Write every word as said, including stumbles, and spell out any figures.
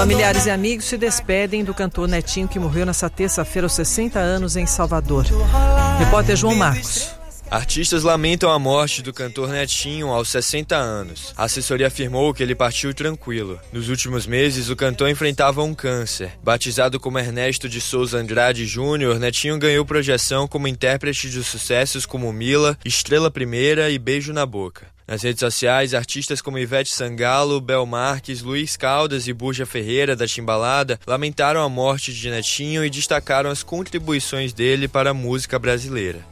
Familiares e amigos se despedem do cantor Netinho, que morreu nesta terça-feira aos sessenta anos em Salvador. Repórter João Marcos. Artistas lamentam a morte do cantor Netinho aos sessenta anos. A assessoria afirmou que ele partiu tranquilo. Nos últimos meses, o cantor enfrentava um câncer. Batizado como Ernesto de Souza Andrade Júnior, Netinho ganhou projeção como intérprete de sucessos como Mila, Estrela Primeira e Beijo na Boca. Nas redes sociais, artistas como Ivete Sangalo, Bel Marques, Luiz Caldas e Burja Ferreira, da Timbalada, lamentaram a morte de Netinho e destacaram as contribuições dele para a música brasileira.